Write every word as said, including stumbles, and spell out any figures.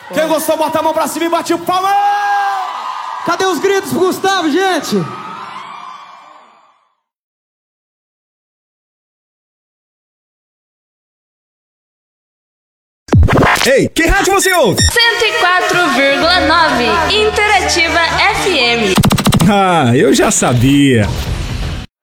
Quem gostou, bota a mão pra cima e bate o palma! Cadê os gritos pro Gustavo, gente? Ei, que rádio você ouve? cento e quatro vírgula nove Interativa F M. Ah, eu já sabia.